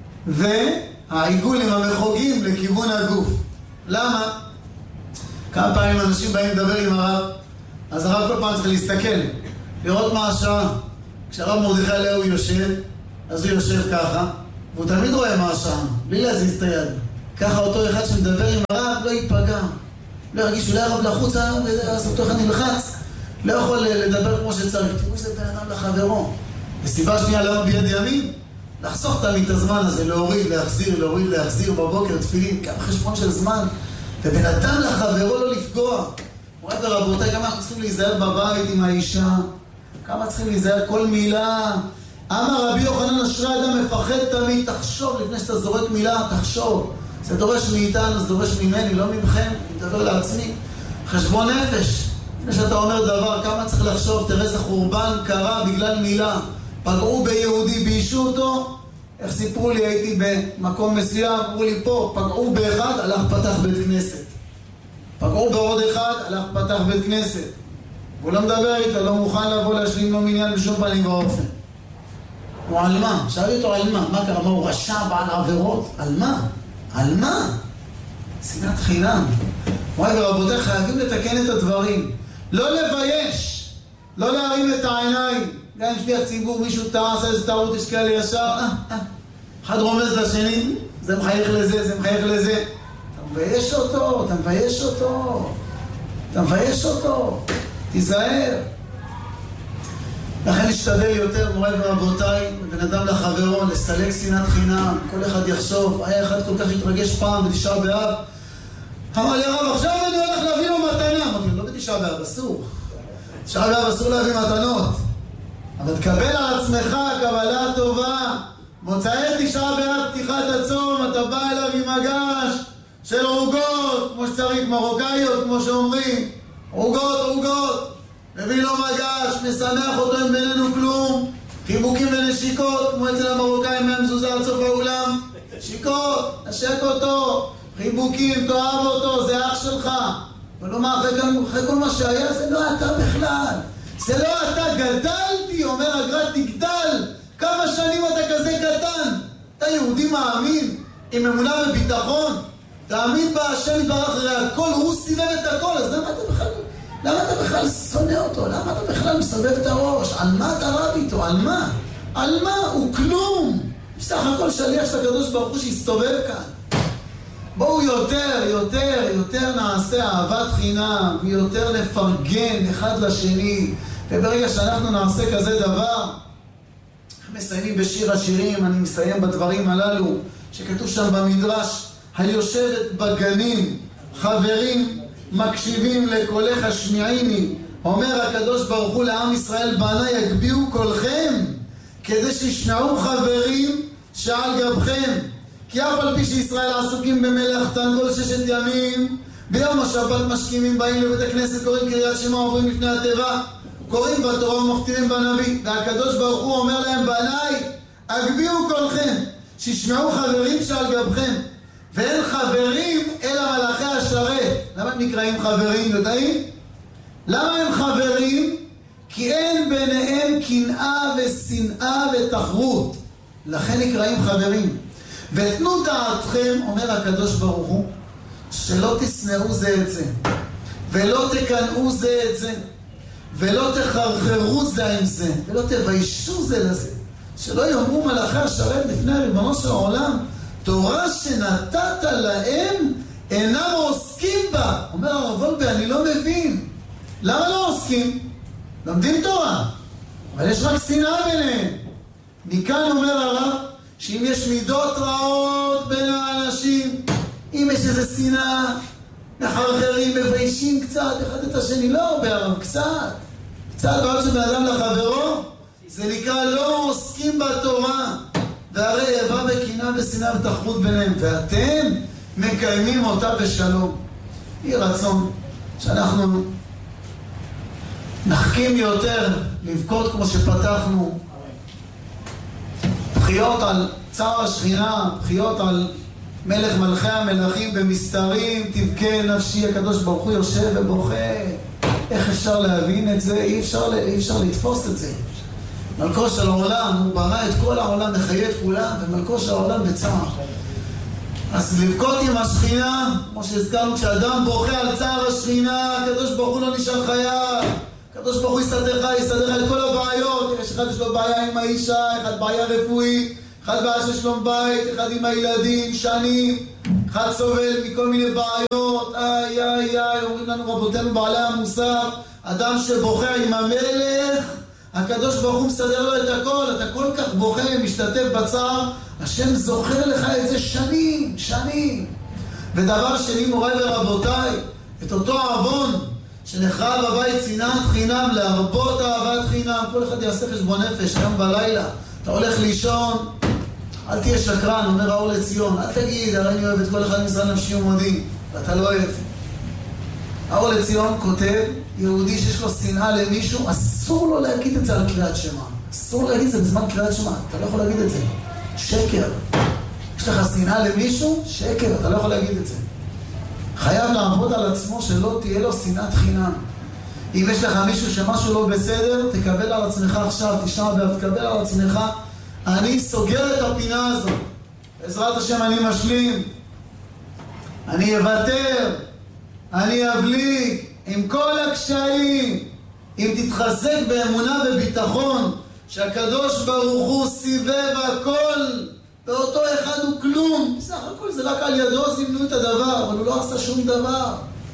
והעיגולים המחוגים לכיוון הגוף. למה? כמה פעמים אנשים באים לדבר עם הרב, אז הרב כל פעם צריך להסתכל, לראות מה השעה. כשהרב מרדכי אליהו יושב, אז הוא יושב ככה, והוא תמיד רואה מה השעה, בלי להזיז את היד. ככה אותו אחד שמדבר עם הרב לא ייפגע. לא ירגיש, אולי הרב לחוץ, אז אותו אחד נלחץ, לא יכול לדבר כמו שצריך. תראו שזה בן אדם לחברו. וסיבה שנייה למה ביד ימין, לחסוך תמיד את הזמן הזה, להוריד, להחזיר בבוקר, תפילין, כמה חשבון של זמן, ובן אדם לחברו לא לפגוע. מוריי ורבותיי, כמה אנחנו צריכים להיזהר בבית עם האישה, כמה צריכים להיזהר כל מילה. אמר רבי יוחנן, אשרי אדם מפחד תמיד, תחשוב לפני שאתה זורק מילה, תחשוב. זה דורש מאיתנו, זה דורש ממני, לא ממכם, אני מדבר לעצמי. חשבון נפש, לפני שאתה אומר דבר, כמה צריך לחשוב, תראה איזה חורבן קרה בגלל מילה. פגעו ביהודי, בישו אותו, איך סיפרו לי, הייתי במקום מסוים, אמרו לי פה, פגעו באחד, הלך פתח בית כנסת. פגעו בעוד אחד, הלך פתח בית כנסת. והוא לא מדבר איתו, לא מוכן לבוא להשלים לו מניין בשום פנים ואופן. הוא על מה? שאלתי אותו על מה? מה קרה? מה הוא רשע בעל עבירות? על מה? על מה? שנאת חינם. מוריי ורבותיי, חייבים לתקן את הדברים. לא לבייש, לא להרים את העיניים. גם אם שליח ציבור, מישהו עשה איזה טעות, יש כאלה ישר, אחד רומז לשני, זה מחייך לזה, זה מחייך לזה. אתה מבייש אותו, אתה מבייש אותו, אתה מבייש אותו, תיזהר. לכן נשתדל יותר, מוריי ורבותיי, בן אדם לחברו, לסלק שנאת חינם, כל אחד יחשוב. היה אחד כל כך התרגש פעם בתשעה באב, אמר לי הרב, עכשיו אני הולך להביא לו מתנה. אמרתי, לא בתשעה באב, אסור. תשעה באב אסור להביא מתנות. אבל תקבל על עצמך קבלה טובה. מוצאי תשעה באב פתיחת הצום, אתה בא אליו עם מגש של עוגות, כמו שצריך, מרוקאיות, כמו שאומרים. עוגות. מביא לו מגש, משמח אותו, אין בינינו כלום. חיבוקים ונשיקות, כמו אצל המרוקאים מהמזוזה עד סוף האולם. נשיקות, נשק אותו, חיבוקים, תאהב אותו, זה אח שלך. ולומר, אחרי כל מה שהיה, זה לא אתה בכלל. זה לא אתה, גדלתי, אומר הגר"א, תגדל. כמה שנים אתה כזה קטן? אתה יהודי מאמין, עם אמונה וביטחון. תאמין בהשם יתברך, הרי הכל, הוא סיבב את הכל, אז למה אתה בכלל שונא אותו? למה אתה בכלל מסובב את הראש? על מה אתה רב איתו? על מה? על מה? הוא כלום. בסך הכל שליח של הקדוש ברוך הוא שיסתובב כאן. בואו יותר נעשה אהבת חינם, ויותר נפרגן אחד לשני. וברגע שאנחנו נעשה כזה דבר, מסיימים בשיר השירים, אני מסיים בדברים הללו, שכתוב שם במדרש, היושבת בגנים, חברים, מקשיבים לקולך השמיעיני. אומר הקדוש ברוך הוא לעם ישראל, בני יגביאו קולכם, כדי שישמעו חברים שעל גבכם. כי אף על פי שישראל עסוקים במלאכתן כל ששת ימים, ביום השבת משכימים, באים לבית הכנסת, קוראים קריאת שמע, עוברים לפני התיבה, קוראים בתורה ומכתיבים בנביא. והקדוש ברוך הוא אומר להם, בני הגביאו קולכם, שישמעו חברים שעל גבכם. ואין חברים אלא מלאכי השרת. למה הם נקראים חברים? יודעים? למה הם חברים? כי אין ביניהם קנאה ושנאה ותחרות, לכן נקראים חברים. ותנו דעתכם, אומר הקדוש ברוך הוא, שלא תשנאו זה את זה, ולא תקנאו זה את זה, ולא תחרחרו זה עם זה, ולא תביישו זה לזה. שלא יאמרו מלאכי השרת לפני ריבונו של העולם, תורה שנתת להם אינם עוסקים בה. אומר הרב וולבה, אני לא מבין. למה לא עוסקים? לומדים תורה, אבל יש רק שנאה ביניהם. מכאן אומר הרב, שאם יש מידות רעות בין האנשים, אם יש איזה שנאה, מחרחרים, מביישים קצת אחד את השני, לא הרבה הרב, קצת בעוד שבן אדם לחברו, זה נקרא לא עוסקים בתורה. והרי יבא בקנאה ושנאה ותחרות ביניהם, ואתם מקיימים אותה בשלום. יהי רצון שאנחנו נחכים יותר, לבכות כמו שפתחנו, בחיות על צער השכינה, בחיות על מלך מלכי המלכים במסתרים, תבכה נפשי. הקדוש ברוך הוא יושב ובוכה. איך אפשר להבין את זה? אי אפשר לתפוס את זה. מלכו של העולם, הוא ברא את כל העולם, מחיה את כולם, ומלכו של העולם בצער. אז לבכות עם השכינה, כמו שהזכרנו, כשאדם בוכה על צער השכינה, הקדוש ברוך הוא לא נשאר חייב. הקדוש ברוך הוא יסדר לך את כל הבעיות. יש אחד יש לו בעיה עם האישה, אחד בעיה רפואית, אחד בעיה של שלום בית, אחד עם הילדים, שנים, אחד סובל מכל מיני בעיות, אומרים לנו רבותינו בעלי המוסר, אדם שבוכה עם המלך, הקדוש ברוך הוא מסדר לו את הכל, אתה כל כך בוכה, משתתף בצער, השם זוכר לך את זה שנים. ודבר שני, מוריי ורבותיי, את אותו אהבון שנחרב בבית שנאת חינם, להרבות אהבת חינם, כל אחד יעשה חשבון נפש, היום בלילה, אתה הולך לישון, אל תהיה שקרן, אומר האור לציון, אל תגיד, הרי אני אוהב את כל אחד מישראל נפשי ומודי, ואתה לא אוהב. האור לציון כותב, יהודי שיש לו שנאה למישהו, אסור לו להגיד את זה על קריאת שמע. אסור לו להגיד את זה בזמן קריאת שמע, אתה לא יכול להגיד את זה. שקר. יש לך שנאה למישהו? שקר, אתה לא יכול להגיד את זה. חייב לעבוד על עצמו שלא תהיה לו שנאת חינם. אם יש לך מישהו שמשהו לא בסדר, תקבל על עצמך עכשיו, תשמע תקבל על עצמך. אני סוגר את הפינה הזאת. בעזרת השם אני משלים. אני אוותר. אני אבליג עם כל הקשיים. אם תתחזק באמונה וביטחון שהקדוש ברוך הוא סיבב הכל, ואותו אחד הוא כלום. בסך הכל זה רק על ידו זימנו את הדבר, אבל הוא לא עשה שום דבר.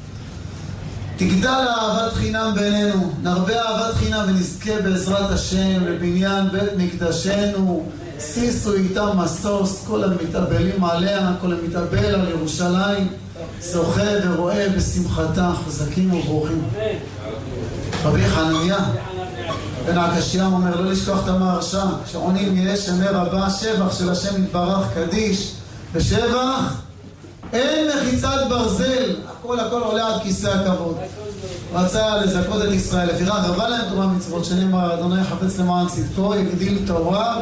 תגדל אהבת חינם בינינו, נרבה אהבת חינם ונזכה בעזרת השם לבניין בית מקדשנו. סיסו איתם מסוס, כל המתאבלים עליה, כל המתאבל על ירושלים, זוכה ורואה בשמחתה, חזקים וברוכים. רבי חנניה בן הקשיא אומר לא לשכוח את המהרש"א, שעונים יש שמי רבה שבח של השם יתברך קדיש ושבח אין מחיצת ברזל, הכל עולה עד כיסא הכבוד. רצה לזכות את ישראל, לפיכך רבה להם תורה מצוות שנאמר אדוני חפץ למען צדקו, יגדיל תורה